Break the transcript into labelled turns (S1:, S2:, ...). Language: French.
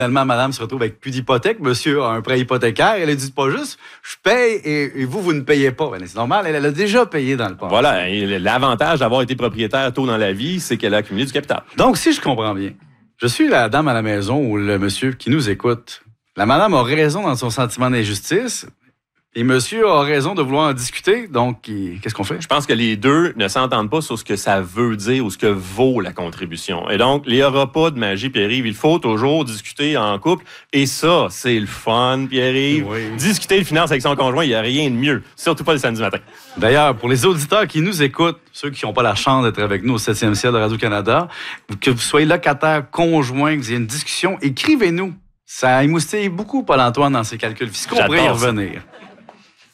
S1: Finalement, madame se retrouve avec plus d'hypothèque. Monsieur a un prêt hypothécaire. Elle a dit pas juste, je paye et vous ne payez pas. Ben, c'est normal, elle a déjà payé dans le passé.
S2: Voilà. Et l'avantage d'avoir été propriétaire tôt dans la vie, c'est qu'elle a accumulé du capital.
S1: Donc, si je comprends bien, je suis la dame à la maison ou le monsieur qui nous écoute. La madame a raison dans son sentiment d'injustice. Et monsieur a raison de vouloir en discuter, donc qu'est-ce qu'on fait?
S2: Je pense que les deux ne s'entendent pas sur ce que ça veut dire ou ce que vaut la contribution. Et donc, il n'y aura pas de magie, Pierre-Yves. Il faut toujours discuter en couple. Et ça, c'est le fun, Pierre-Yves.
S1: Oui.
S2: Discuter de finances avec son conjoint, il n'y a rien de mieux. Surtout pas le samedi matin.
S1: D'ailleurs, pour les auditeurs qui nous écoutent, ceux qui n'ont pas la chance d'être avec nous au 7e ciel de Radio-Canada, que vous soyez locataire, conjoint, que vous ayez une discussion, écrivez-nous. Ça a émoustillé beaucoup Paul-Antoine dans ses calculs fiscaux. On pourrait y revenir.